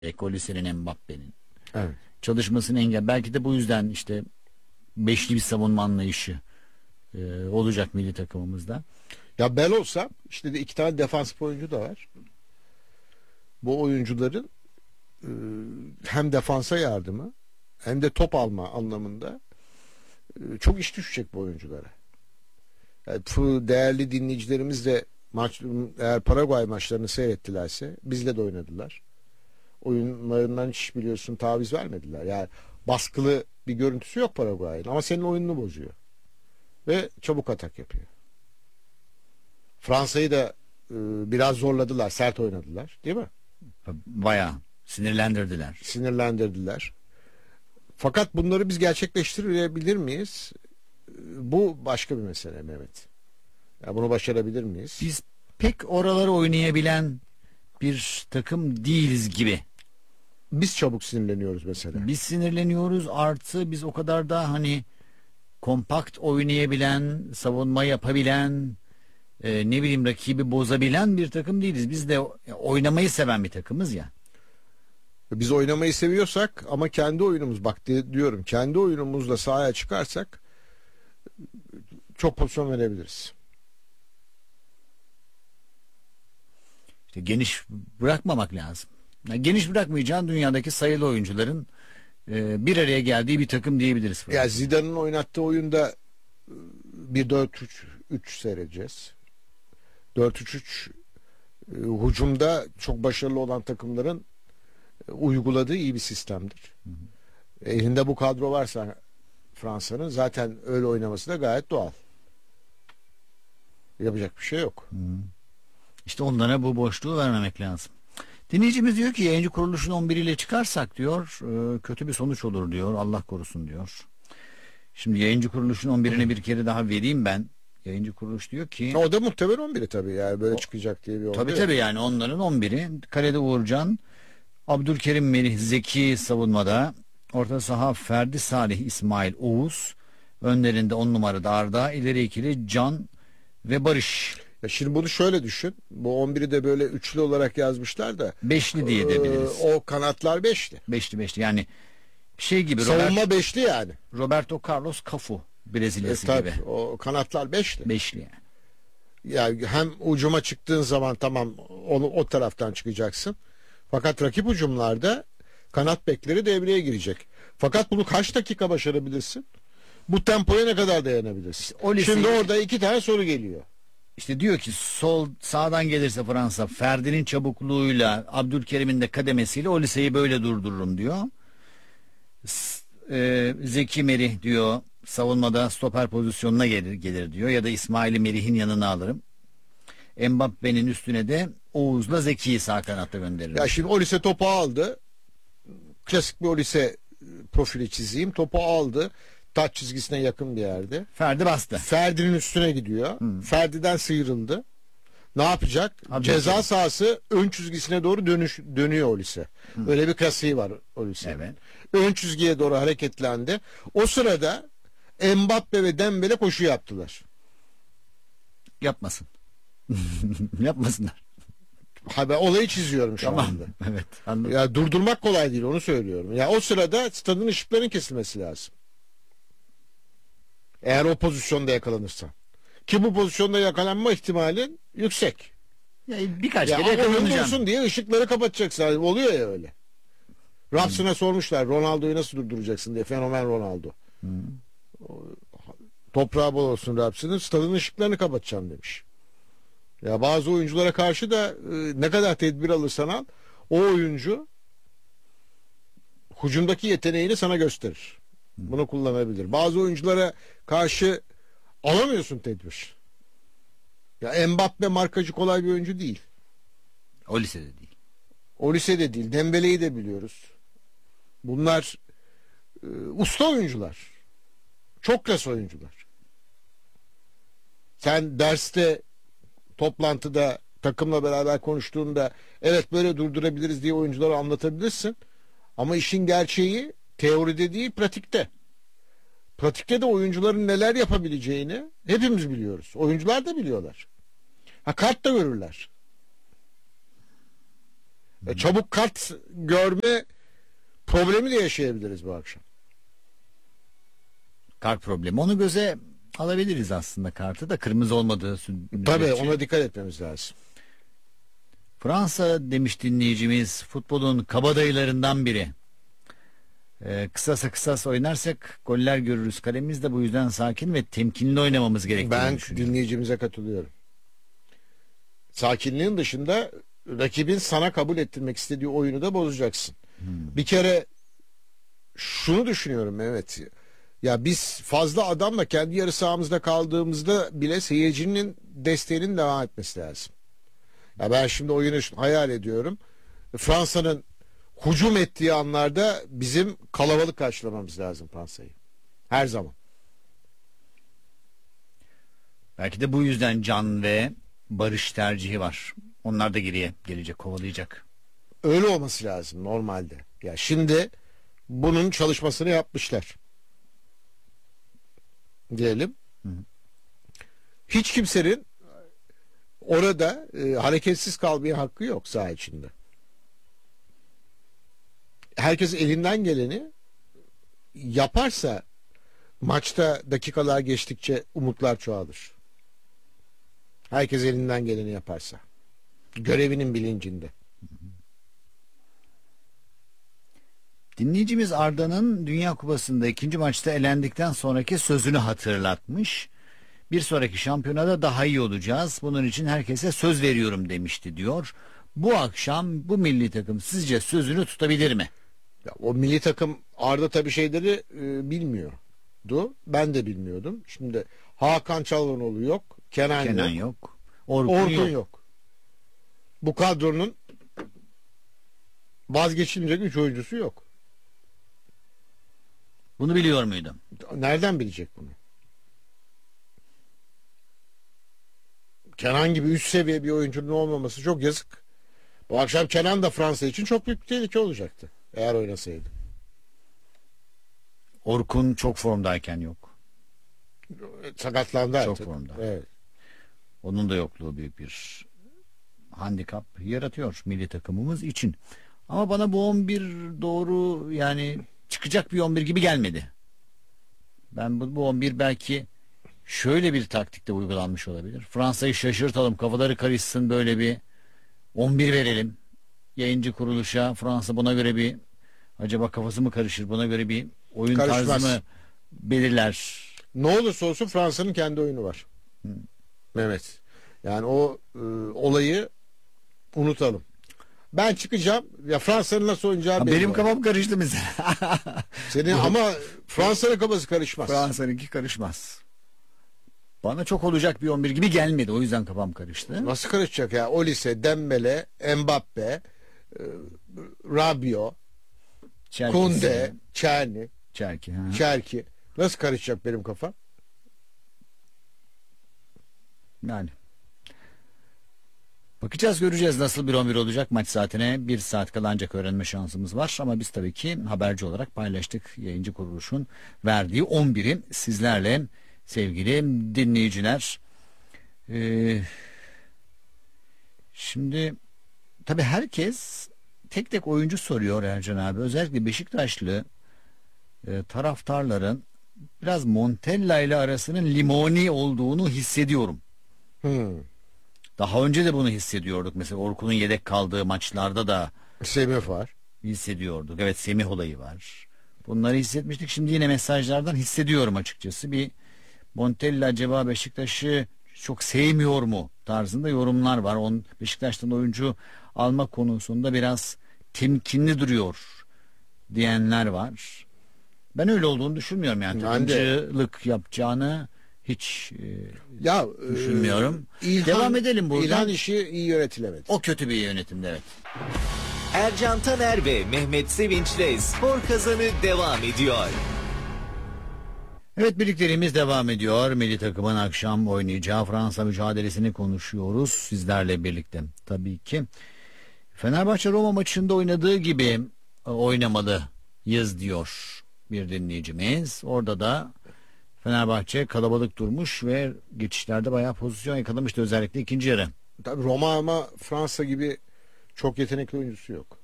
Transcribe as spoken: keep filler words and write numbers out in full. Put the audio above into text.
Olise'nin, Mbappe'nin Evet. çalışmasını engel. Belki de bu yüzden işte beşli bir savunma anlayışı e, olacak milli takımımızda. Ya ben olsam işte de iki tane defansif oyuncu da var. Bu oyuncuların e, hem defansa yardımı hem de top alma anlamında e, çok iş düşecek bu oyunculara. Yani bu değerli dinleyicilerimiz de maç, eğer Paraguay maçlarını seyrettilerse bizle de oynadılar. Oyunlarından hiç biliyorsun taviz vermediler. Yani baskılı bir görüntüsü yok Paraguay'ın ama senin oyununu bozuyor. Ve çabuk atak yapıyor. Fransa'yı da e, biraz zorladılar, sert oynadılar, değil mi? Bayağı sinirlendirdiler. Sinirlendirdiler. Fakat bunları biz gerçekleştirebilir miyiz? Bu başka bir mesele Mehmet. Ya bunu başarabilir miyiz? Biz pek oraları oynayabilen bir takım değiliz gibi. Biz çabuk sinirleniyoruz mesela. Biz sinirleniyoruz, artı biz o kadar da hani kompakt oynayabilen, savunma yapabilen, e, ne bileyim rakibi bozabilen bir takım değiliz. Biz de oynamayı seven bir takımız ya. Biz oynamayı seviyorsak ama kendi oyunumuz, bak diyorum, kendi oyunumuzla sahaya çıkarsak çok pozisyon verebiliriz. İşte geniş bırakmamak lazım. Yani geniş bırakmayacağın dünyadaki sayılı oyuncuların e, bir araya geldiği bir takım diyebiliriz. Ya Zidane'ın oynattığı oyunda bir dört üç üç seyredeceğiz. dört üç üç e, hücumda çok başarılı olan takımların e, uyguladığı iyi bir sistemdir. Hı hı. Elinde bu kadro varsa Fransa'nın zaten öyle oynaması da gayet doğal. Yapacak bir şey yok. Hı. İşte onlara bu boşluğu vermemek lazım. Dinleyicimiz diyor ki yayıncı kuruluşun on bir ile çıkarsak diyor kötü bir sonuç olur diyor, Allah korusun diyor. Şimdi yayıncı kuruluşun on birine bir kere daha vereyim ben. Yayıncı kuruluş diyor ki o da muhtemelen on biri tabii, yani böyle o, çıkacak diye bir on bir. Tabii tabii, yani onların on biri. Kalede Uğurcan, Abdülkerim, Melih, Zeki savunmada, orta saha Ferdi, Salih, İsmail, Oğuz, önlerinde on numarada Arda, ileri ikili Can ve Barış. Ya şimdi bunu şöyle düşün. Bu on biri de böyle üçlü olarak yazmışlar da. Beşli diye edebiliriz. E, o kanatlar beşli. Beşli beşli yani şey gibi. Savunma Robert, beşli yani. Roberto Carlos Cafu Brezilyası e, tabii, gibi. o kanatlar beşli. Beşli yani. Yani hem ucuma çıktığın zaman tamam onu o taraftan çıkacaksın. Fakat rakip hücumlarda kanat bekleri devreye girecek. Fakat bunu kaç dakika başarabilirsin? Bu tempoya ne kadar dayanabilirsin? İşte liseyi... Şimdi orada iki tane soru geliyor. İşte diyor ki sol sağdan gelirse Fransa, Ferdi'nin çabukluğuyla, Abdülkerim'in de kademesiyle o liseyi böyle durdururum diyor. E, Zeki Merih diyor savunmada stoper pozisyonuna gelir, gelir diyor, ya da İsmail'i Merih'in yanına alırım. Mbappe'nin üstüne de Oğuz'la Zeki'yi sağ kanatta gönderirim. Ya şimdi o lise topu aldı. Klasik bir o lise profili çizeyim. Topu aldı. Taç çizgisine yakın bir yerde. Ferdi bastı. Ferdi'nin üstüne gidiyor. Hmm. Ferdi'den sıyrıldı. Ne yapacak? Abi Ceza bakayım. sahası ön çizgisine doğru dönüş, dönüyor o lise. Hmm. Öyle bir klasiği var o lise. Evet. Ön çizgiye doğru hareketlendi. O sırada Mbappe ve Dembele koşu yaptılar. Yapmasın. Yapmasınlar. Ha, ben olayı çiziyorum şu tamam. anda. Evet, anladım. Ya durdurmak kolay değil, onu söylüyorum. Ya o sırada stadın ışıklarının kesilmesi lazım. Eğer o pozisyonda yakalanırsa. Ki bu pozisyonda yakalanma ihtimalin yüksek. Ya birkaç ya kere yakalanacaksın diye ışıkları kapatacaksın. Oluyor ya öyle. Raps'ına hmm. sormuşlar Ronaldo'yu nasıl durduracaksın diye, fenomen Ronaldo. Hmm. Toprağı bol olsun Raps'inin, stadın ışıklarını kapatacağım demiş. Ya bazı oyunculara karşı da e, ne kadar tedbir alırsan al, o oyuncu hücumdaki yeteneğini sana gösterir. Bunu kullanabilir. Bazı oyunculara karşı alamıyorsun tedbir. Ya Mbappe markacı kolay bir oyuncu değil. O lisede değil. O lisede değil. Dembele'yi de biliyoruz. Bunlar e, usta oyuncular. Çok klas oyuncular. Sen derste, toplantıda, takımla beraber konuştuğunda evet böyle durdurabiliriz diye oyunculara anlatabilirsin. Ama işin gerçeği teoride değil, pratikte. Pratikte de oyuncuların neler yapabileceğini hepimiz biliyoruz. Oyuncular da biliyorlar. Ha, kart da görürler. E, çabuk kart görme problemi de yaşayabiliriz bu akşam. Kart problemi. Onu göze alabiliriz aslında, kartı da kırmızı olmadığı müddetçe. Tabii ona dikkat etmemiz lazım. Fransa demiş dinleyicimiz, futbolun kabadayılarından biri. Ee, kısasa kısas oynarsak goller görürüz. Kalemiz de bu yüzden sakin ve temkinli oynamamız gerektiğini Ben düşünüyorum. dinleyicimize katılıyorum. Sakinliğin dışında rakibin sana kabul ettirmek istediği oyunu da bozacaksın. Hmm. Bir kere şunu düşünüyorum Mehmet. Ya biz fazla adamla kendi yarı sahamızda kaldığımızda bile seyircinin desteğinin devam etmesi lazım. Ya ben şimdi oyunu hayal ediyorum. Fransa'nın hücum ettiği anlarda bizim kalabalık karşılamamız lazım Fransa'yı. Her zaman. Belki de bu yüzden Can ve Barış tercihi var. Onlar da geriye gelecek, kovalayacak. Öyle olması lazım normalde. Ya şimdi bunun çalışmasını yapmışlar. Diyelim. Hı hı. Hiç kimsenin orada e, hareketsiz kalmaya hakkı yok saha içinde. Herkes elinden geleni yaparsa maçta dakikalar geçtikçe umutlar çoğalır. Herkes elinden geleni yaparsa. Görevinin bilincinde. Dinleyicimiz Arda'nın Dünya Kupası'nda ikinci maçta elendikten sonraki sözünü hatırlatmış. Bir sonraki şampiyonada daha iyi olacağız. Bunun için herkese söz veriyorum demişti diyor. Bu akşam bu milli takım sizce sözünü tutabilir mi? Ya, o milli takım Arda tabii şeyleri e, bilmiyordu. Ben de bilmiyordum. Şimdi Hakan Çalhanoğlu yok. Kenan, Kenan yok. yok. Orkun, Orkun yok. yok. Bu kadronun vazgeçilmeyecek üç oyuncusu yok. Bunu biliyor muydum? Nereden bilecek bunu? Kenan gibi üst seviye bir oyuncunun olmaması çok yazık. Bu akşam Kenan da Fransa için çok büyük bir tehlike olacaktı. Eğer oynasaydı. Orkun çok formdayken yok. Sakatlandı Çok artık. formda. Evet. Onun da yokluğu büyük bir handikap yaratıyor milli takımımız için. Ama bana bu on bir doğru, yani çıkacak bir on bir gibi gelmedi. Ben bu, bu on bir belki şöyle bir taktikte uygulanmış olabilir. Fransa'yı şaşırtalım, kafaları karışsın, böyle bir on bir verelim. Yayıncı kuruluşa Fransa buna göre bir, acaba kafası mı karışır, buna göre bir oyun Karışmaz. tarzı mı belirler? Ne olursa olsun Fransa'nın kendi oyunu var. Hı. Mehmet. Yani o e, olayı unutalım. Ben çıkacağım. Ya Fransa'nın nasıl oynayacağı Ha, belli benim var. kafam karıştı mesela. Senin ama Fransa'nın kafası karışmaz. Fransa'nınki karışmaz. Bana çok olacak bir on bir gibi gelmedi. O yüzden kafam karıştı. Nasıl karışacak ya? Olise, Dembele, Mbappe, e, Rabiot, Çerkesi, Kunde, Çerni, Çerki. Ha. Çerki. Nasıl karışacak benim kafam? Yani. Bakacağız, göreceğiz nasıl bir on bir olacak. Maç saatine bir saat kala ancak öğrenme şansımız var. Ama biz tabii ki haberci olarak paylaştık. Yayıncı kuruluşun verdiği on biri sizlerle sevgili dinleyiciler. Ee, şimdi tabii herkes tek tek oyuncu soruyor Ercan abi. Özellikle Beşiktaşlı e, taraftarların biraz Montella ile arasının limoni olduğunu hissediyorum. Hmm. Daha önce de bunu hissediyorduk. Mesela Orkun'un yedek kaldığı maçlarda da Semih var. hissediyorduk. Evet, Semih olayı var. Bunları hissetmiştik. Şimdi yine mesajlardan hissediyorum açıkçası. Bir Montella acaba Beşiktaş'ı çok sevmiyor mu tarzında yorumlar var. On, Beşiktaş'tan oyuncu alma konusunda biraz temkinli duruyor diyenler var. Ben öyle olduğunu düşünmüyorum yani. Ben de. Takımcılık yapacağını hiç e, Ya düşünmüyorum. e, İlhan, Devam edelim buradan. İlhan işi iyi yönetilemedi. O kötü bir yönetimde, evet. Ercan Taner ve Mehmet Sevinç'le Spor Kazanı devam ediyor. Evet, birlikteliğimiz devam ediyor. Milli takımın akşam oynayacağı Fransa mücadelesini konuşuyoruz sizlerle birlikte. Tabii ki Fenerbahçe Roma maçında oynadığı gibi e, oynamalıyız diyor bir dinleyicimiz. Orada da Fenerbahçe kalabalık durmuş ve geçişlerde bayağı pozisyon yakalamıştı, özellikle ikinci yarı. Tabii Roma ama Fransa gibi Çok yetenekli oyuncusu yok.